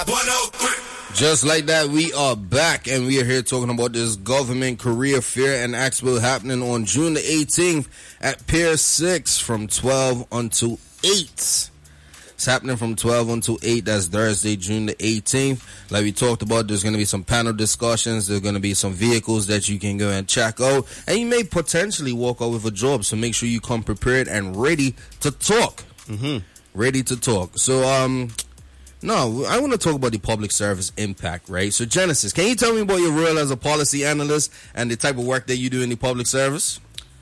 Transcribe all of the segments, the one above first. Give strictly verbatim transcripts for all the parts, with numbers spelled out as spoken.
Just like that, we are back, and we are here talking about this government career fair and expo happening on June the eighteenth at Pier six from twelve until eight. It's happening from twelve until eight. That's Thursday, June the eighteenth. Like we talked about, there's going to be some panel discussions. There's going to be some vehicles that you can go and check out. And you may potentially walk out with a job, so make sure you come prepared and ready to talk. Mm-hmm. Ready to talk. So, um... No, I want to talk about the public service impact, right? So, Genesis, can you tell me about your role as a policy analyst and the type of work that you do in the public service?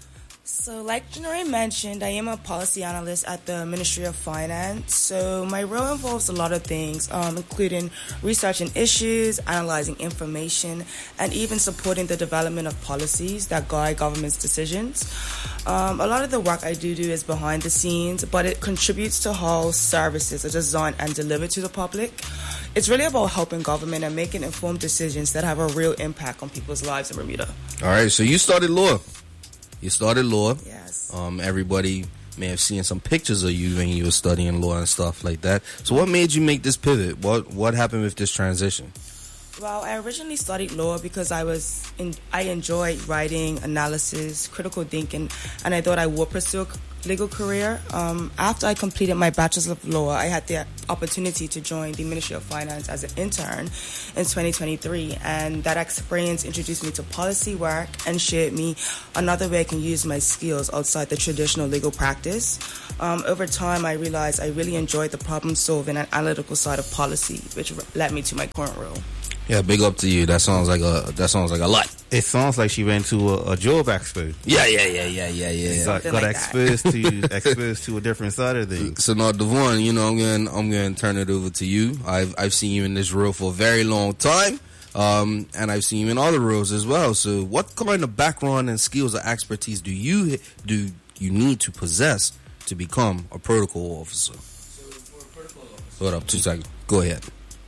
So, like Janari mentioned, I am a policy analyst at the Ministry of Finance. So, my role involves a lot of things, um, including researching issues, analyzing information, and even supporting the development of policies that guide government's decisions. Um, a lot of the work I do do is behind the scenes, but it contributes to how services are designed and delivered to the public. It's really about helping government and making informed decisions that have a real impact on people's lives in Bermuda. All right, so you started law. You started law. Yes. Um, everybody may have seen some pictures of you when you were studying law and stuff like that. So what made you make this pivot? What what happened with this transition? Well, I originally studied law because I was in, I enjoyed writing, analysis, critical thinking, and I thought I would pursue a legal career. Um, after I completed my Bachelor's of Law, I had the opportunity to join the Ministry of Finance as an intern in twenty twenty-three, and that experience introduced me to policy work and showed me another way I can use my skills outside the traditional legal practice. Um, over time, I realized I really enjoyed the problem-solving and analytical side of policy, which led me to my current role. Yeah, big up to you. That sounds like a that sounds like a lot. It sounds like she went to a, a job expo. Yeah, yeah, yeah, yeah, yeah, yeah. Got, got like exposed to exposed to a different side of things. So now, Devon, you know, I'm going I'm going to turn it over to you. I've I've seen you in this role for a very long time, um, and I've seen you in other roles as well. So, what kind of background and skills or expertise do you do you need to possess to become a protocol officer? So, for a protocol officer, hold up, two seconds. Go ahead.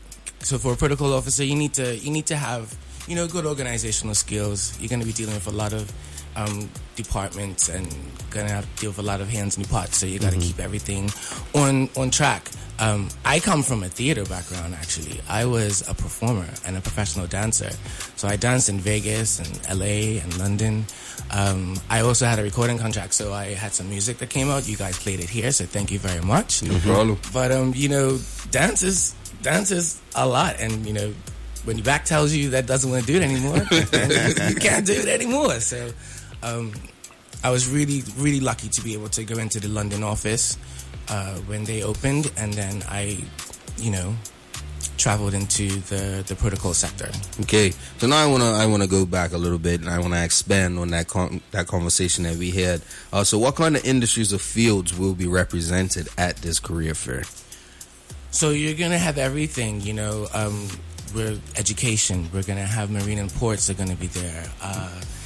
So for a protocol officer, you need to you need to have you know good organizational skills. You're going to be dealing with a lot of um, departments and going to have to deal with a lot of hands in the pot. So you got to mm-hmm. keep everything on on track. Um, I come from a theater background. Actually, I was a performer and a professional dancer. So I danced in Vegas and L A and London. Um, I also had a recording contract, so I had some music that came out. You guys played it here, so thank you very much. No problem. But um, you know, dance is. Dance is a lot, and you know, when your back tells you that doesn't want to do it anymore, you, you can't do it anymore. So, um, I was really, really lucky to be able to go into the London office uh, when they opened, and then I, you know, traveled into the, the protocol sector. Okay, so now I wanna I wanna go back a little bit, and I wanna expand on that con- that conversation that we had. Uh, so, what kind of industries or fields will be represented at this career fair? So you're going to have everything, you know, um, we're education, we're going to have marine and ports are going to be there. Uh,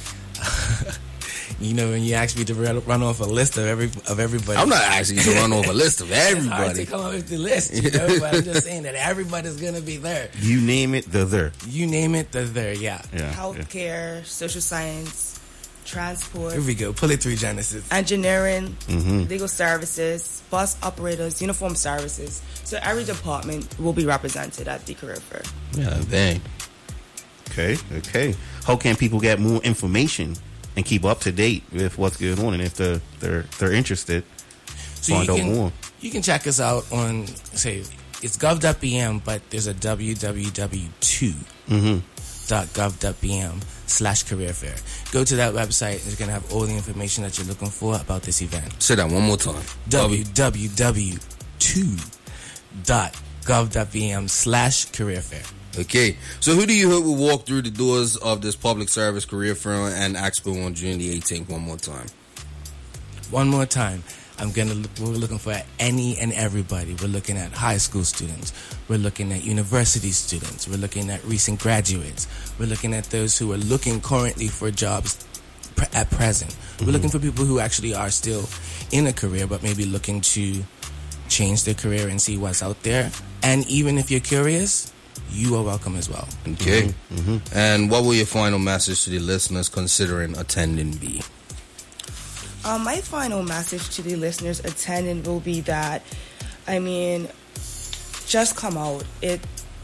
you know, when you ask me to run off a list of every of everybody. I'm not asking you to run off a list of everybody. It's hard to come up with the list, you know, but I'm just saying that everybody's going to be there. You name it, they're there. You name it, they're there, yeah. yeah Healthcare, yeah. social science, transport. Here we go. Pull it through, Genesis. Engineering, mm-hmm. legal services, bus operators, uniform services. So every department will be represented at the career fair. Yeah, dang. Okay, okay. How can people get more information and keep up to date with what's going on, and if they're they're they're interested, so find you out can, more? You can check us out on, say, it's gov dot b m, but there's a w w w two dot gov dot b m slash career fair. Go to that website. It's going to have all the information that you're looking for about this event. Say that one more time. w w w two dot gov dot b m slash career fair. Okay, so who do you hope will walk through the doors of this public service career fair and expo on June the eighteenth? One more time. One more time. I'm gonna. Look, we're looking for any and everybody. We're looking at high school students. We're looking at university students. We're looking at recent graduates. We're looking at those who are looking currently for jobs pre- at present. Mm-hmm. We're looking for people who actually are still in a career, but maybe looking to change their career and see what's out there. And even if you're curious, you are welcome as well. Okay. Mm-hmm. Mm-hmm. And what will your final message to the listeners considering attending be? Um, my final message to the listeners attending will be that, I mean, just come out. It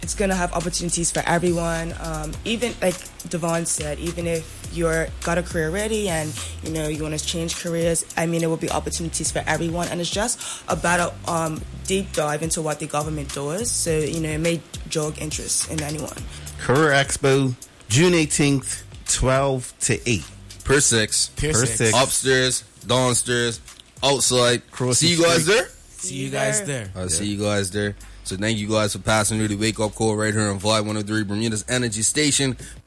it's gonna have opportunities for everyone. Um, even like Devon said, even if you're got a career ready and you know you want to change careers, I mean, there will be opportunities for everyone, and it's just about a um, deep dive into what the government does. So you know, it may jog interest in anyone. Career Expo, June eighteenth, twelve to eight. Per six. Pier Per six. six. Upstairs, downstairs, outside. Cross see the you guys street. there? See you guys there. I'll see you guys there. So thank you guys for passing through the wake up call right here on Vibe one oh three, Bermuda's Energy Station.